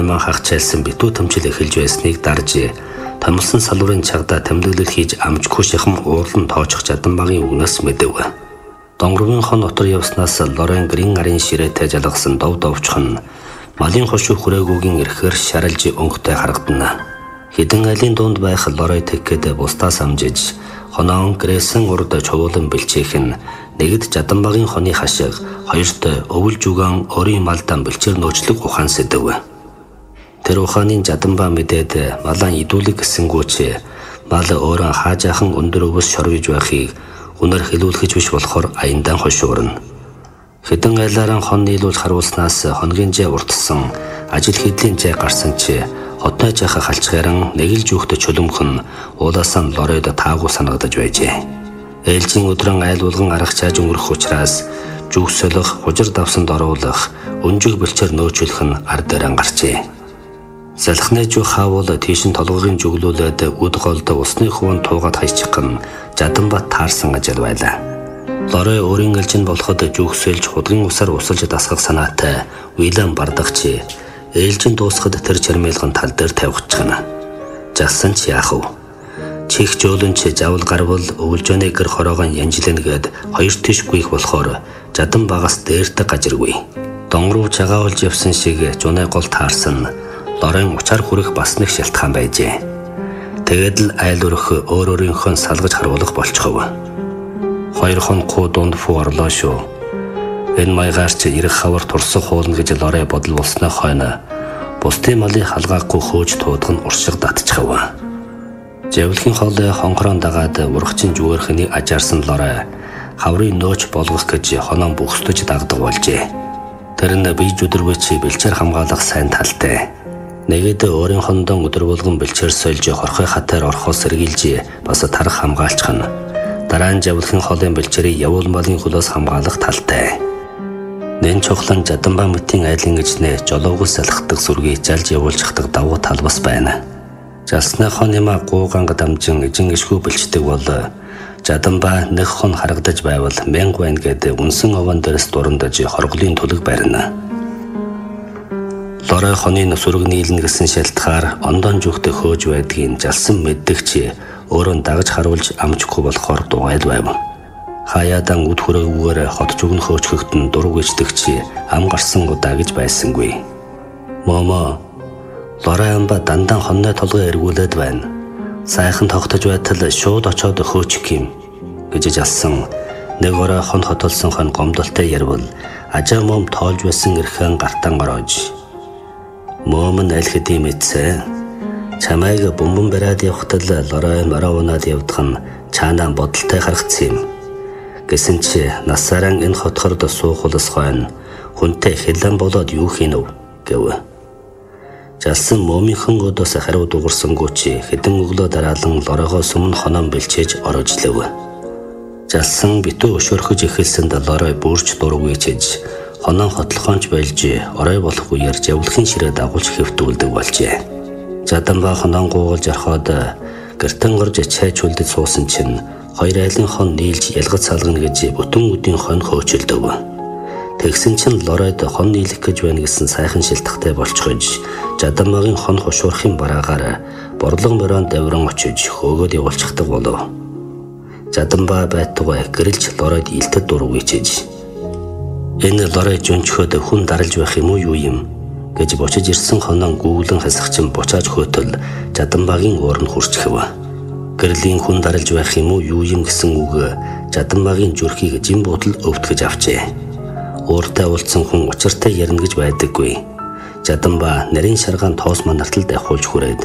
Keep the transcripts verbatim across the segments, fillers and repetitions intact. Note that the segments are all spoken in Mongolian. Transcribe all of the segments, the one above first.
маань хагчаалсан битүү төмчл эхэлж байсныг дарж томилсон салуурын чагда тэмдэглэл хийж амжгүй шахам уурлан тоочих Жаданбаагийн үгнээс мэдэв. Донгоргийн хон дотор явснаас Лорен гэрийн арын ширээтэй жалгасан дов довчх нь малын хошуу хүрээгүүгийн эрхээр шаралж өнгөтэй харагдана. Хэдэн айлын дунд байх Лорой тэггээд бусдаас амжиж хоноон грээсэн урд чуулан бэлчээх нь нэгд Жаданбаагийн хоны хашиг, хоёрт өвөл жүгэн өрийн малдан бэлчээр нөөцлөг ухаан сэдэв. Тэр ухааны Жаданбаа мэдээд малан идүүлэг гэсэнгүүч мал өөрөө хаажаахан өндөр өвс шорвиж байхыг үнээр хэлүүлэх биш болохоор аяндан хошуурна. Хэдэн айлаараа хон нийлүүлж харуулснаас хоногийн жаа уртсан ажил хэдлийн жаа гарсан чи хоттой жааха халчгааран нэг л жүхтө чөлөмхөн уулаасан Лоройд таагүй санагдаж байжээ. Ээлжийн өдрөн айл булган арга чааж өнгөрөх учраас жүг солих, хужир давсанд оруулах, өнжиг бэлчээр нөөцлөх нь ар дээрэн гарчээ. Салхны жүг хаавал тийшин толгойн жүглүүлээд үд голд усны хуван туугаад хайчих нь Жаданбаа таарсан ажил байлаа. Лорой өөрийн элчин болоход жүгсэлж худгийн усаар усалж дасгах санаатай Уильям бардагч ээлжин дуусахад тэр чармайлгын тал дээр тавьчихна. Жасан ч яах вэ? Чих жөөлөн ч завл гарвал өвөлжөөний гэр хороогон янжлэнгээд хоёр тиш гүйх болохоор Жаданбаагаас дээртэй гажиргүй. Дон руу чагаалж явсан шиг жунай гол таарсан Лорен учаар хүрэх бас нэг шалтгаан байжээ. Тэгээд л айл өрөх өөр өөрийнхөө салгаж харуулах болчихов. Хоёр хон гоо дунд фу орлоо шүү. Энэ маягаар чи ирэх хавар турсах хуулна гэж Лорей бодол болсны хойно бусдын малын халгаахгүй хөөж туудах нь уршиг татчихав. Жавлхийн хоолой хонхорон дагаад урагчин жүгээрхний ажаарсан Лорей хаврын нөөч болгох гэж хоноон бүхсдэж дагдаг болжээ. Тэр нь бие жүдэрвэчи бэлчээр хамгаалах сайн талтай. Нэгэд өөрийн хондон өдөр болгон бэлчээр сольж хорхой хатаар орхоос сэргийлж бас тарах хамгаалчих нь дараа нь жавлхийн хоолойн бэлчээрийг явуул малын хөлөөс хамгаалах талтай. Нэн чухлан Жаданбаа мэтийн айлын гिचнэ жолоогоос салхдаг сүргийг жалж явуулчихдаг давуу тал бас байна. Жалсны хоныма гууганг дамжин эжин гიშгүү бэлчдэг бол Жаданбаа нэг хон харагдаж байвал мянга байна гэдэг үнсэн овон дээрс дурандаж хорголын төлөг барина. Лорой хоны сүрэг нийлнэ гэсэн шалтгаар ондон жүхтө хөөж байдгийг жалсан мэддэгч өөрөө дагаж харуулж амжихгүй болохоор дугайл байв. Хаяадан үд хүрээгээр хот жүгн хөөчгөхт нь дург ичдэгч ам гарсан удаа гэж байсангүй. Момо Лорой амба дандан хонной толгой эргүүлээд байна. Сайхан тогтож байтал шууд очоод хөөчих юм гэж жалсан. Нэг орой хон хотолсон хон гомдолтой ярвал ажаа мом тоолж байсан эрхэн гартан ороож. Момон аль хэдийн мэдсэ. Чамайг бомбон бариад явхтал Лорой мороо унаад явдах нь цаанаа бодолтой харагдсан юм. Гэсэн чи насаараа энэ хотхорд суухлаас хойно хүнтэй хэлэн болоод юу хийнв гэв. Жалсан момынхан өдөөс хариу дуурсангуучи хэдэн өглөө дараалан Лоройгоо сүмэн хоноон бэлчээж орожлөв. Жалсан битүү өшөөрхөж эхэлсэнд Лорой бүрч дургүй чиж хоноон хотлохоонч болж орой болох үеэр жавлахын ширээ дагуулж хэвтүүлдэг болжээ. Жаданбаа хоноон гуугалж орхоод гэртэн орж чайч үлдэж суусан чинь хоёр айлын хон нийлж ялгаж салгана гэж бүтэн үдийн хон хөөчөлдөв. Тэгсэн чинь Лоройд хон нийлэх гэж байна гэсэн сайхан шилтгтэй болчихож Жаданбаагийн хон хушуурхын бараагаар борлон морон давран очиж хөөгөөд явуулчихдаг болов. Жаданбаа байтугай гэрэлж Лоройд илтэд дургүй чиж. Энэ Лорой жөнчхөд хүн даралж байх юм уу юу юм гэж бочиж ирсэн хоноон гүглэн хасахчин бочааж хөөтөл Жаданбаагийн уур нь хурчхэв. Гэрлийн хүн даралж байх юм уу юу юм гэсэн үг Жаданбаагийн зүрхийг жин буудал өвтгөж авчээ. Ууртай уулзсан хүн учиртай ярина гэж байдаггүй. Жаданбаа нарийн шаргаан тоос манартал давхуулж хүрээд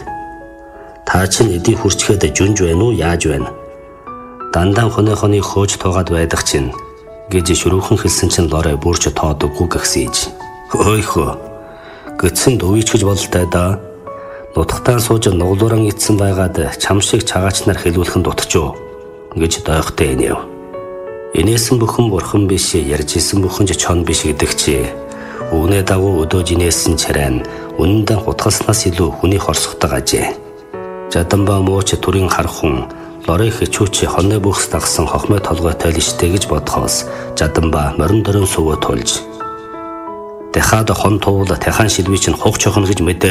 та чинь эдийн хурчгээд жүнж байна уу яаж байна? Дандан хоны хоны хөөж туугаад байдаг чинь гэж шүрүүхэн хэлсэн чинь Лорой бүрч тоодоггүй гэгсийж. Хөөйхөө. Гэтсэн дөвийч гэж бололтой да. Нутагтаа сууж нуглууран ицсэн байгаад чам шиг чагаач нар хэлүүлхэн дутчихв гэж дойхтой энэв. Инээсэн бүхэн бурхан биш ярьж исэн бүхэн ч чон биш гэдэг чи. Үүнээ дагуу өдөөж инээсэн чарайн үнэндээ хутгаснаас илүү хүний хорсгодог ажээ. Жаданбаа мууч түрийн харах хүн Лорой хичүүчи хонны бүхс дагсан хохмой толгойтой л штэ гэж бодхоос Жаданбаа морин дөрөн сувөө тулж. Дахад хон туул тахан шилвий чинь хугч охно гэж мэдээ.